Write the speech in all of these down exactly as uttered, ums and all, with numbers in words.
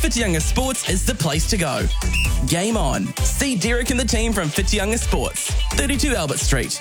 Whitianga Sports is the place to go. Game on. See Derek and the team from Whitianga Sports, thirty-two Albert Street.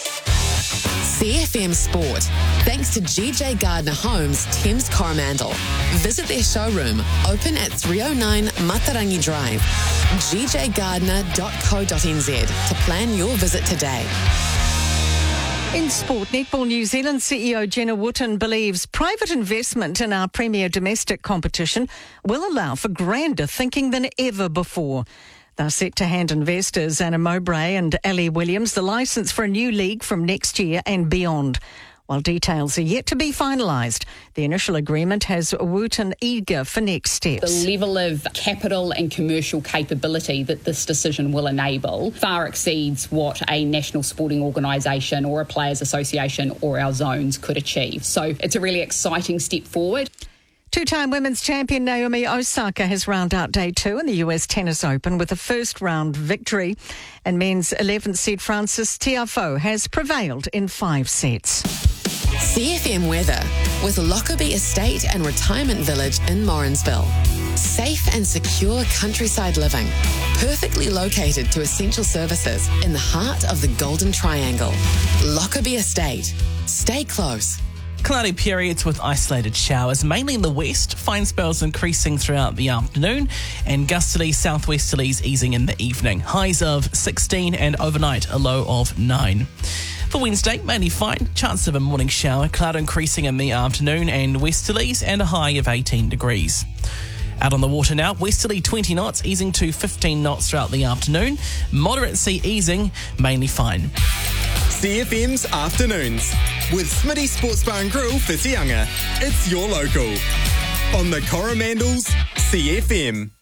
C F M Sport. Thanks to G J Gardner Homes, Thames Coromandel. Visit their showroom, open at three oh nine Matarangi Drive. g j gardner dot co dot n z to plan your visit today. In sport, Netball New Zealand C E O Jenna Wootton believes private investment in our premier domestic competition will allow for grander thinking than ever before. They're set to hand investors Anna Mowbray and Ellie Williams the licence for a new league from next year and beyond. While details are yet to be finalised, the initial agreement has Wootton eager for next steps. The level of capital and commercial capability that this decision will enable far exceeds what a national sporting organisation or a players' association or our zones could achieve. So it's a really exciting step forward. Two-time women's champion Naomi Osaka has round out day two in the U S Tennis Open with a first-round victory. And men's eleventh seed Francis Tiafoe has prevailed in five sets. C F M weather with Lockerbie Estate and Retirement Village in Morrinsville. Safe and secure countryside living, perfectly located to essential services in the heart of the Golden Triangle. Lockerbie Estate. Stay close. Cloudy periods with isolated showers, mainly in the west. Fine spells increasing throughout the afternoon, and gusterly southwesterlies easing in the evening. Highs of sixteen and overnight a low of nine. For Wednesday, mainly fine. Chance of a morning shower. Cloud increasing in the afternoon and westerlies, and a high of eighteen degrees. Out on the water now, westerly twenty knots, easing to fifteen knots throughout the afternoon. Moderate sea easing, mainly fine. C F M's Afternoons with Smitty Sports Bar and Grill, Whitianga. It's your local. On the Coromandel's C F M.